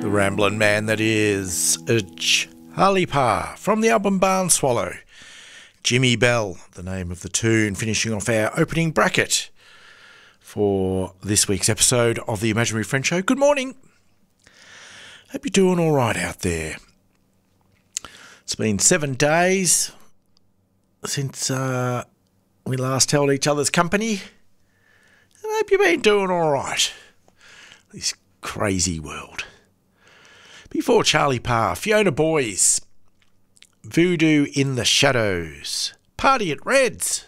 The Ramblin' Man, that is Charlie Parr from the album Barn Swallow. Jimmy Bell, the name of the tune, finishing off our opening bracket for this week's episode of the Imaginary Friend Show. Good morning. Hope you're doing all right out there. It's been 7 days since we last held each other's company. I hope you've been doing all right. This crazy world. Before Charlie Parr, Fiona Boys, Voodoo in the Shadows, Party at Red's.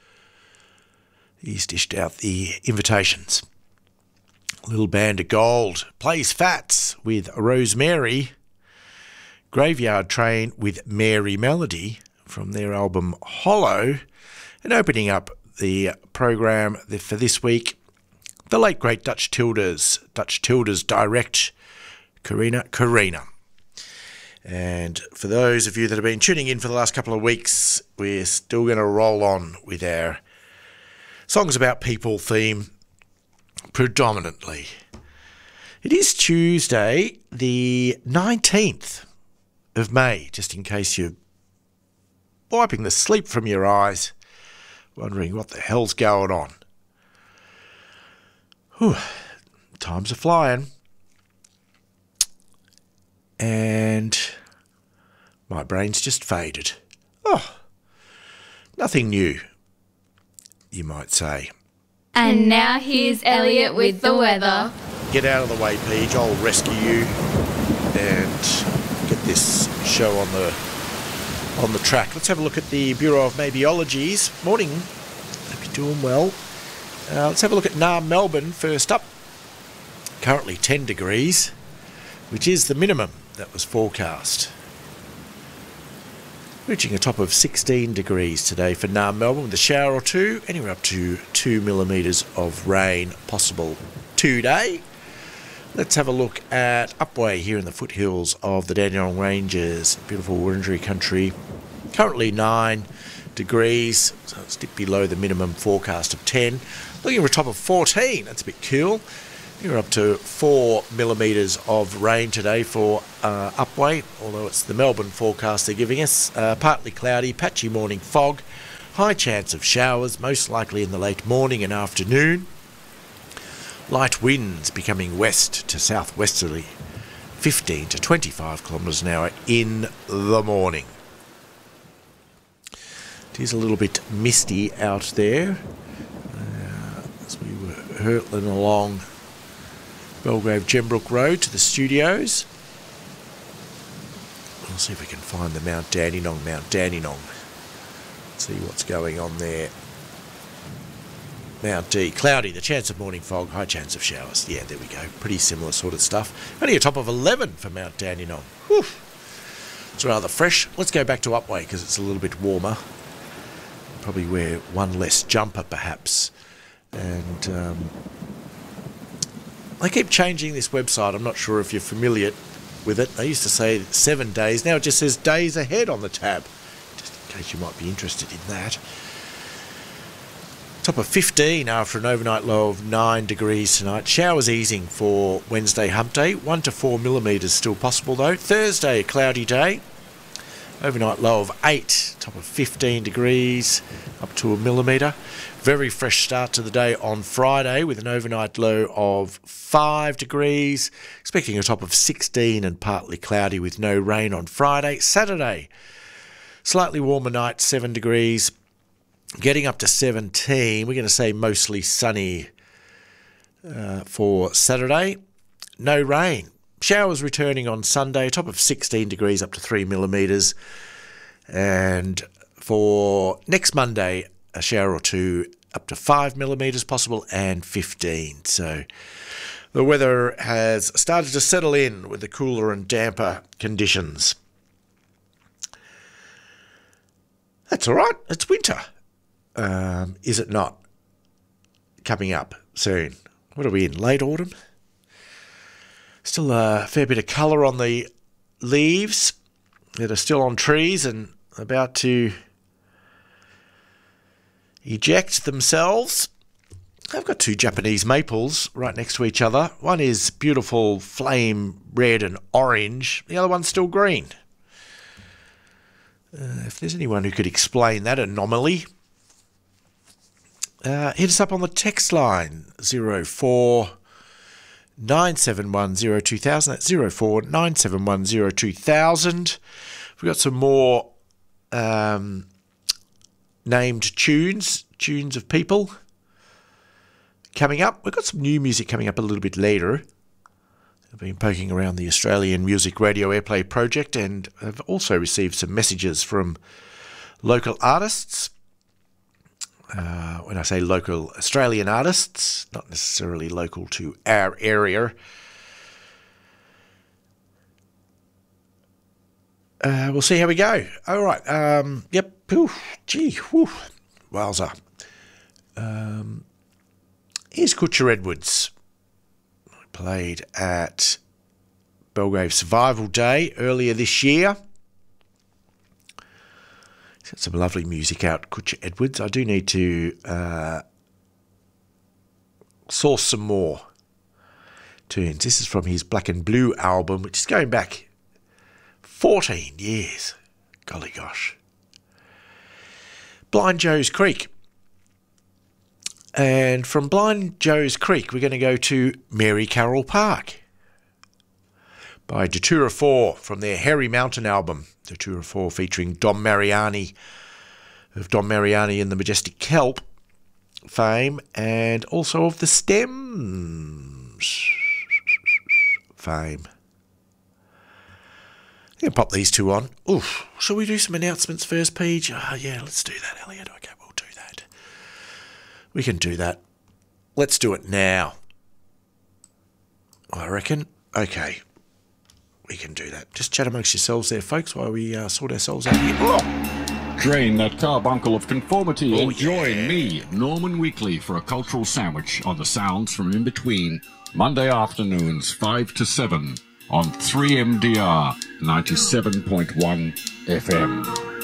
He's dished out the invitations. Little Band of Gold, Plays Fats with Rosemary, Graveyard Train with Mary Melody from their album Hollow, and opening up the program for this week, the late great Dutch Tilda's Direct, Karina. And for those of you that have been tuning in for the last couple of weeks, we're still going to roll on with our Songs About People theme predominantly. It is Tuesday, the 19th of May, just in case you're wiping the sleep from your eyes, wondering what the hell's going on. Whew, times are flying. And my brain's just faded. Oh, nothing new, you might say. And now here's Elliot with the weather. Get out of the way, Paige. I'll rescue you and get this show on the track. Let's have a look at the Bureau of Meteorology's morning. Hope you're doing well. Let's have a look at Naarm, Melbourne first up. Currently 10 degrees, which is the minimum that was forecast. Reaching a top of 16 degrees today for Naarm, Melbourne, with a shower or two, anywhere up to 2 millimetres of rain possible today. Let's have a look at Upwey here in the foothills of the Dandenong Ranges, beautiful Wurundjeri country. Currently 9 degrees, so it's dipped below the minimum forecast of 10. Looking for a top of 14, that's a bit cool. You're up to 4 millimetres of rain today for Upwey, although it's the Melbourne forecast they're giving us. Partly cloudy, patchy morning fog, high chance of showers, most likely in the late morning and afternoon. Light winds becoming west to southwesterly, 15 to 25 kilometres an hour in the morning. It is a little bit misty out there as we were hurtling along Belgrave Gembrook Road to the studios. We'll see if we can find the Mount Dandenong. See what's going on there. Mount D, cloudy, the chance of morning fog, high chance of showers. Yeah, there we go. Pretty similar sort of stuff. Only a top of 11 for Mount Dandenong. Whew. It's rather fresh. Let's go back to Upwey because it's a little bit warmer. Probably wear one less jumper perhaps. And they keep changing this website. I'm not sure if you're familiar with it. They used to say 7 days. Now it just says days ahead on the tab, just in case you might be interested in that. Top of 15 after an overnight low of 9 degrees tonight. Showers easing for Wednesday hump day. 1 to 4 millimetres still possible though. Thursday, a cloudy day. Overnight low of 8, top of 15 degrees, up to a millimetre. Very fresh start to the day on Friday with an overnight low of 5 degrees. Expecting a top of 16 and partly cloudy with no rain on Friday. Saturday, slightly warmer night, 7 degrees. Getting up to 17. We're going to say mostly sunny for Saturday. No rain. Showers returning on Sunday, top of 16 degrees up to 3 millimetres. And for next Monday, a shower or two up to 5 millimetres possible and 15. So the weather has started to settle in with the cooler and damper conditions. That's all right. It's winter. Is it not? Coming up soon. What are we in? Late autumn? Still a fair bit of colour on the leaves that are still on trees and about to eject themselves. I've got two Japanese maples right next to each other. One is beautiful flame red and orange. The other one's still green. If there's anyone who could explain that anomaly, hit us up on the text line 0497102000. That's 0497102000. We've got some more named tunes of people coming up. We've got some new music coming up a little bit later. I've been poking around the Australian Music Radio Airplay project and have also received some messages from local artists. When I say local, Australian artists, not necessarily local to our area. We'll see how we go. All right. Yep. Oof, gee. Whew. Wowza. Here's Kutcher Edwards. Played at Belgrave Survival Day earlier this year. He's got some lovely music out, Kutcher Edwards. I do need to source some more tunes. This is from his Black and Blue album, which is going back 14 years. Golly gosh. Blind Joe's Creek. And from Blind Joe's Creek, we're going to go to Mary Carroll Park by Datura 4 from their Hairy Mountain album. Datura 4 featuring Dom Mariani of Dom Mariani and the Majestic Kelp fame, and also of the Stems fame. I'm going to pop these two on. Oof. Shall we do some announcements first, Paige? Yeah, let's do that, Elliot. Okay, we'll do that. We can do that. Let's do it now. I reckon. Okay. We can do that. Just chat amongst yourselves there, folks, while we sort ourselves out here. Oh! Drain that carbuncle of conformity and join me, Norman Weekly, for a cultural sandwich on the sounds from in between. Monday afternoons, 5 to 7 on 3MDR 97.1 FM.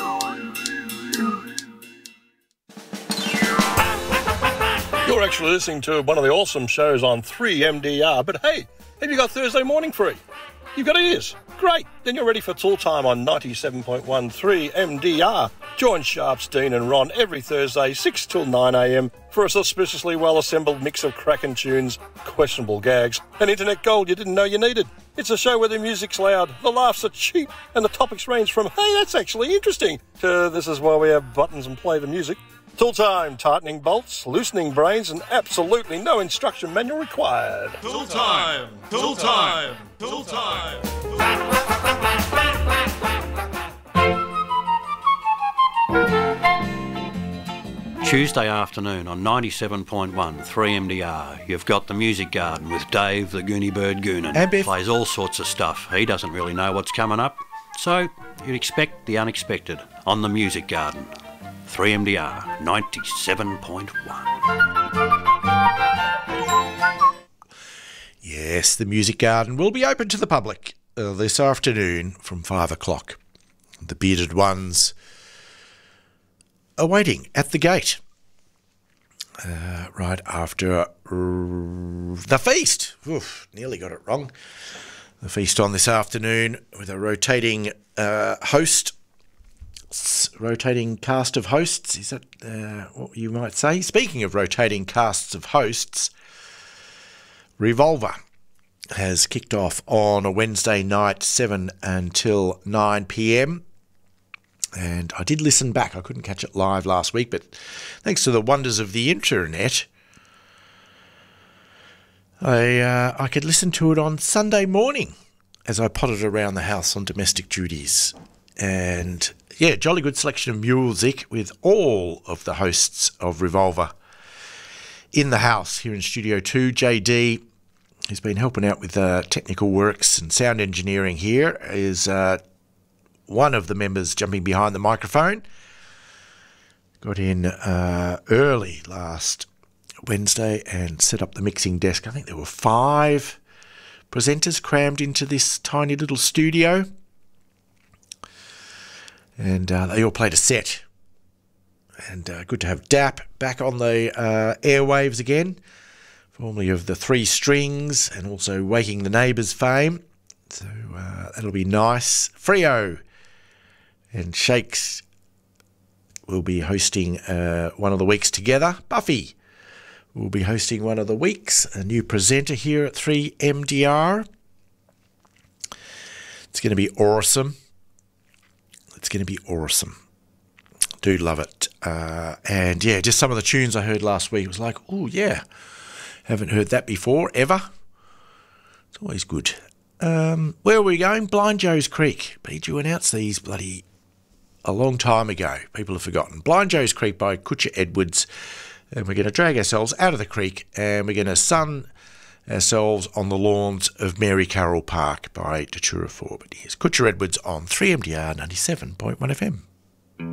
You're actually listening to one of the awesome shows on 3MDR, but hey, have you got Thursday morning free? You've got ears. Great. Then you're ready for Tool Time on 97.1 3MDR. Join Sharps, Dean and Ron every Thursday, 6 till 9 a.m. for a suspiciously well-assembled mix of cracking tunes, questionable gags, and internet gold you didn't know you needed. It's a show where the music's loud, the laughs are cheap, and the topics range from, hey, that's actually interesting, to this is why we have buttons and play the music. Tool Time, tightening bolts, loosening brains, and absolutely no instruction manual required. Tool Time! Tool Time! Tool Time! Tuesday afternoon on 97.1 3MDR, you've got the Music Garden with Dave the Goonie Bird Goonin. And Biff. Plays all sorts of stuff. He doesn't really know what's coming up, so you'd expect the unexpected on the Music Garden. 3MDR 97.1. Yes, the Music Garden will be open to the public this afternoon from 5 o'clock. The bearded ones are waiting at the gate right after the feast. Oof, nearly got it wrong. The feast on this afternoon with a rotating rotating cast of hosts. Is that what you might say? Speaking of rotating casts of hosts, Revolver has kicked off on a Wednesday night, 7 until 9 p.m. And I did listen back. I couldn't catch it live last week, but thanks to the wonders of the internet, I could listen to it on Sunday morning as I potted around the house on domestic duties. And yeah, jolly good selection of music with all of the hosts of Revolver in the house here in Studio 2. JD, who's been helping out with technical works and sound engineering here, is one of the members jumping behind the microphone. Got in early last Wednesday and set up the mixing desk. I think there were 5 presenters crammed into this tiny little studio. And they all played a set And good to have DAP back on the airwaves again, formerly of the Three Strings and also Waking the Neighbours fame. So that'll be nice. Freo and Shakes will be hosting one of the weeks together. Buffy will be hosting one of the weeks, a new presenter here at 3MDR. It's going to be awesome. It's going to be awesome. Do love it. And yeah, just some of the tunes I heard last week was like, oh yeah, haven't heard that before, ever. It's always good. Where are we going? Blind Joe's Creek. Pete, you announced these bloody a long time ago. People have forgotten. Blind Joe's Creek by Kutcher Edwards. And we're going to drag ourselves out of the creek and we're going to sun ourselves on the lawns of Mary Carroll Park by Datura 4. But here's Kutcher Edwards on 3MDR 97.1 FM.